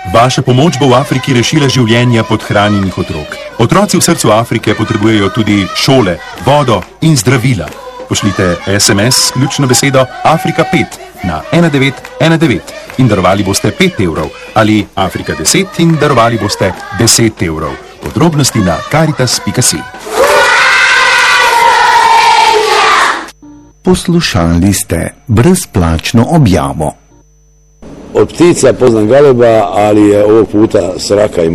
Vaša pomoč bo v Afriki rešila življenja podhranjenih otrok. Otroci v srcu Afrike potrebujejo tudi šole, vodo in zdravila. Pošljite SMS s ključno besedo Afrika 5 na 1919 in darovali boste 5 evrov ali Afrika 10 in darovali boste 10 evrov. Podrobnosti na caritas.si. Poslušali ste brezplačno objavo. Od ptica poznam galeba, ali je ovog puta sraka i